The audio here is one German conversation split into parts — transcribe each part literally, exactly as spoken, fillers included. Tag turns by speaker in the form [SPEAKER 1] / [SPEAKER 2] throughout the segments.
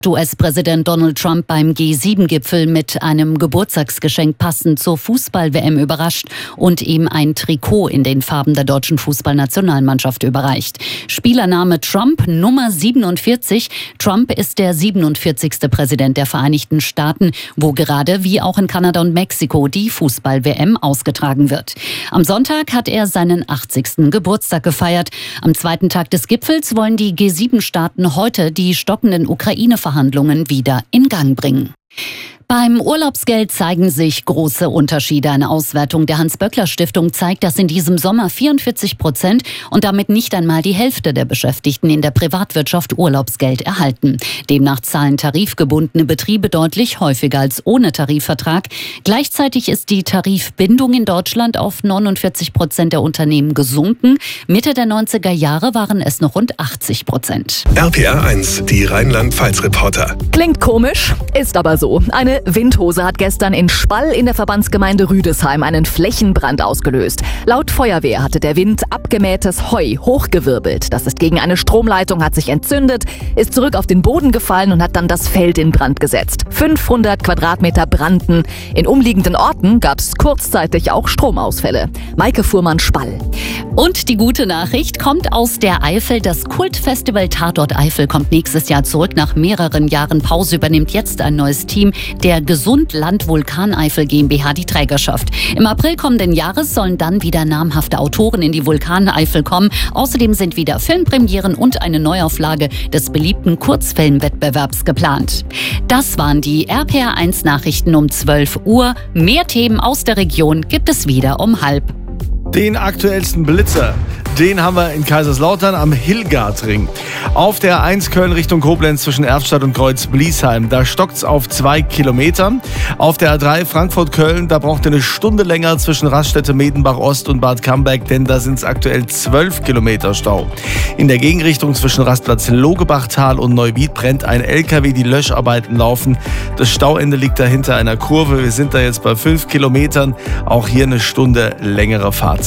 [SPEAKER 1] U S-Präsident Donald Trump beim G sieben Gipfel mit einem Geburtstagsgeschenk passend zur Fußball-W M überrascht und ihm ein Trikot in den Farben der deutschen Fußballnationalmannschaft überreicht. Spielername Trump, Nummer siebenundvierzig. Trump ist der siebenundvierzigste Präsident der Vereinigten Staaten, wo gerade wie auch in Kanada und Mexiko die Fußball-W M ausgetragen wird. Am Sonntag hat er seinen achtzigsten Geburtstag gefeiert. Am zweiten Tag des Gipfels wollen die G sieben Staaten heute die stockenden Ukraine-Verhandlungen wieder in Gang bringen. Beim Urlaubsgeld zeigen sich große Unterschiede. Eine Auswertung der Hans-Böckler-Stiftung zeigt, dass in diesem Sommer vierundvierzig Prozent und damit nicht einmal die Hälfte der Beschäftigten in der Privatwirtschaft Urlaubsgeld erhalten. Demnach zahlen tarifgebundene Betriebe deutlich häufiger als ohne Tarifvertrag. Gleichzeitig ist die Tarifbindung in Deutschland auf neunundvierzig Prozent der Unternehmen gesunken. Mitte der neunziger Jahre waren es noch rund achtzig Prozent.
[SPEAKER 2] R P R eins, die Rheinland-Pfalz-Reporter.
[SPEAKER 3] Klingt komisch, ist aber so. Eine Windhose hat gestern in Spall in der Verbandsgemeinde Rüdesheim einen Flächenbrand ausgelöst. Laut Feuerwehr hatte der Wind abgemähtes Heu hochgewirbelt. Das ist gegen eine Stromleitung, hat sich entzündet, ist zurück auf den Boden gefallen und hat dann das Feld in Brand gesetzt. fünfhundert Quadratmeter brannten. In umliegenden Orten gab es kurzzeitig auch Stromausfälle. Maike Fuhrmann, Spall.
[SPEAKER 1] Und die gute Nachricht kommt aus der Eifel. Das Kultfestival Tatort Eifel kommt nächstes Jahr zurück. Nach mehreren Jahren Pause übernimmt jetzt ein neues Team der Gesundland Vulkaneifel GmbH die Trägerschaft. Im April kommenden Jahres sollen dann wieder namhafte Autoren in die Vulkaneifel kommen. Außerdem sind wieder Filmpremieren und eine Neuauflage des beliebten Kurzfilmwettbewerbs geplant. Das waren die R P R eins Nachrichten um zwölf Uhr. Mehr Themen aus der Region gibt es wieder um halb.
[SPEAKER 4] Den aktuellsten Blitzer, den haben wir in Kaiserslautern am Hillgardring. Auf der A eins Köln Richtung Koblenz zwischen Erftstadt und Kreuz-Bliesheim, da stockt's auf zwei Kilometer. Auf der A drei Frankfurt-Köln, da braucht ihr eine Stunde länger zwischen Raststätte Medenbach-Ost und Bad Camberg, denn da sind's aktuell zwölf Kilometer Stau. In der Gegenrichtung zwischen Rastplatz Logebachtal und Neuwied brennt ein L K W, die Löscharbeiten laufen. Das Stauende liegt da hinter einer Kurve. Wir sind da jetzt bei fünf Kilometern, auch hier eine Stunde längere Fahrt.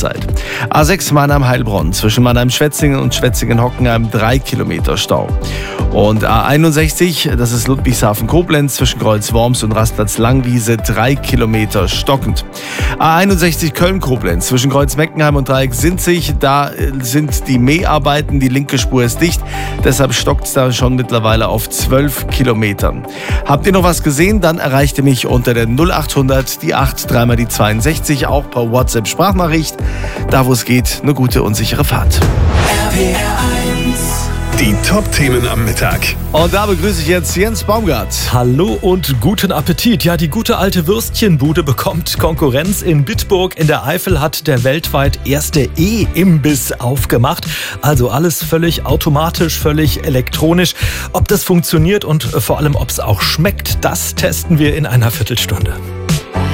[SPEAKER 4] A sechs Mannheim-Heilbronn zwischen Mannheim-Schwetzingen und Schwetzingen-Hockenheim drei Kilometer Stau. Und A einundsechzig, das ist Ludwigshafen-Koblenz zwischen Kreuz-Worms und Rastplatz Langwiese drei Kilometer stockend. A einundsechzig Köln-Koblenz zwischen Kreuz-Meckenheim und Dreieck-Sinzig, da sind die Mäharbeiten, die linke Spur ist dicht, deshalb stockt es da schon mittlerweile auf zwölf Kilometern. Habt ihr noch was gesehen? Dann erreicht ihr mich unter der null achthundert, die acht, dreimal die zweiundsechzig, auch per WhatsApp-Sprachnachricht. Da, wo es geht, eine gute und sichere Fahrt.
[SPEAKER 2] R P R eins. Die Top-Themen am Mittag.
[SPEAKER 4] Und da begrüße ich jetzt Jens Baumgart.
[SPEAKER 5] Hallo und guten Appetit. Ja, die gute alte Würstchenbude bekommt Konkurrenz. In Bitburg in der Eifel hat der weltweit erste E-Imbiss aufgemacht. Also alles völlig automatisch, völlig elektronisch. Ob das funktioniert und vor allem, ob es auch schmeckt, das testen wir in einer Viertelstunde.